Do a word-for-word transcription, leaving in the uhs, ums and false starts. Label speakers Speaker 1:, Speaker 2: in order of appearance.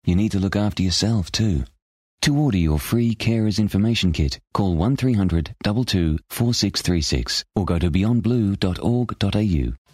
Speaker 1: you need to look after yourself too. To order your free Carers Information Kit, call one three hundred, two two, four six three six or go to beyond blue dot org dot a u.